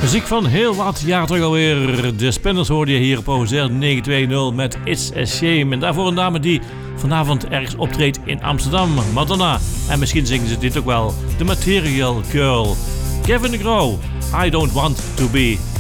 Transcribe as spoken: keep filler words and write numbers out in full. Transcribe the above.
Muziek van heel wat jaar terug alweer. De Spinners hoorde je hier op O Z negen twee nul met It's a Shame. En daarvoor een dame die vanavond ergens optreedt in Amsterdam, Madonna. En misschien zingen ze dit ook wel. The Material Girl. Kevin DeGraw, I Don't Want To Be